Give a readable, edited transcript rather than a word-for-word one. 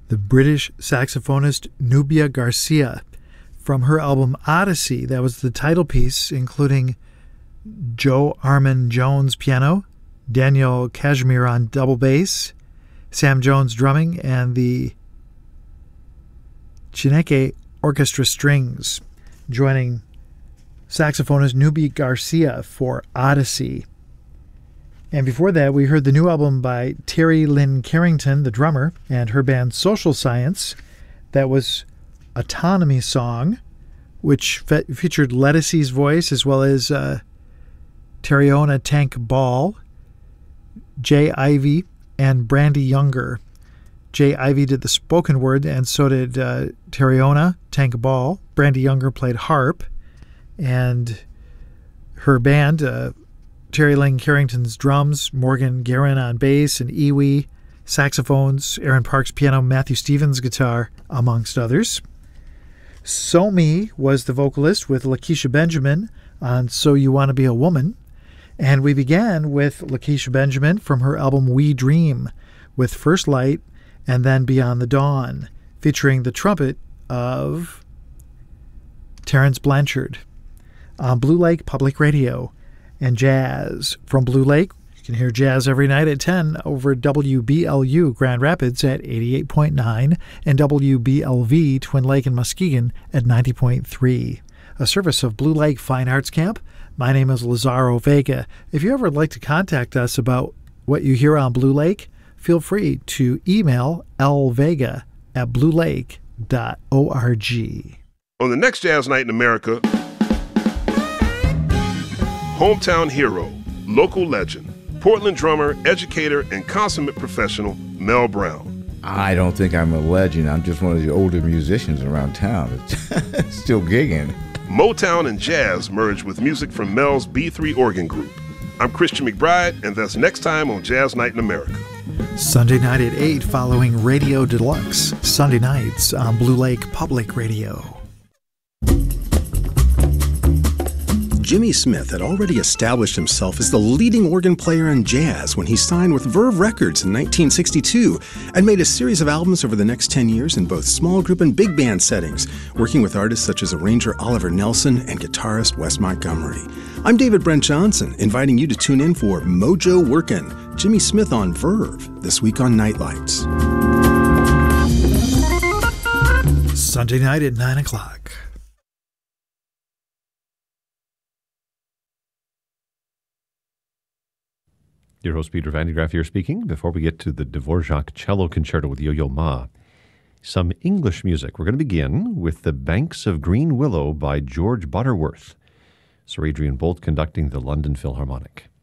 the British saxophonist Nubia Garcia. From her album Odyssey, that was the title piece, including Joe Armand Jones piano, Daniel Kashmir on double bass, Sam Jones drumming, and the Chineke Orchestra strings, joining saxophonist Nubia Garcia for Odyssey. And before that, we heard the new album by Terry Lynn Carrington, the drummer, and her band Social Science. That was Autonomy Song, which featured Lettucey's voice, as well as Terriona Tank Ball, Jay Ivy, and Brandy Younger. Jay Ivy did the spoken word, and so did Terriona Tank Ball. Brandy Younger played harp, and her band, Terry Lynn Carrington's drums, Morgan Guerin on bass, and Iwi, saxophones, Aaron Parks piano, Matthew Stevens guitar, amongst others. Somi was the vocalist with Lakeisha Benjamin on So You Want to Be a Woman. And we began with Lakeisha Benjamin from her album We Dream, with First Light and then Beyond the Dawn, featuring the trumpet of Terrence Blanchard. On Blue Lake Public Radio. And jazz from Blue Lake. You can hear jazz every night at 10 over WBLU Grand Rapids at 88.9 and WBLV Twin Lake and Muskegon at 90.3. A service of Blue Lake Fine Arts Camp. My name is Lazaro Vega. If you ever would like to contact us about what you hear on Blue Lake, feel free to email lvega@bluelake.org. On the next Jazz Night in America, hometown hero, local legend, Portland drummer, educator, and consummate professional, Mel Brown. I don't think I'm a legend. I'm just one of the older musicians around town. Still gigging. Motown and jazz merge with music from Mel's B3 Organ Group. I'm Christian McBride, and that's next time on Jazz Night in America. Sunday night at 8 following Radio Deluxe. Sunday nights on Blue Lake Public Radio. Jimmy Smith had already established himself as the leading organ player in jazz when he signed with Verve Records in 1962 and made a series of albums over the next 10 years in both small group and big band settings, working with artists such as arranger Oliver Nelson and guitarist Wes Montgomery. I'm David Brent Johnson, inviting you to tune in for Mojo Workin', Jimmy Smith on Verve, this week on Nightlights. Sunday night at 9 o'clock. Your host, Peter Van de Graaff here speaking. Before we get to the Dvorak Cello Concerto with Yo-Yo Ma, some English music. We're going to begin with The Banks of Green Willow by George Butterworth. Sir Adrian Bolt conducting the London Philharmonic.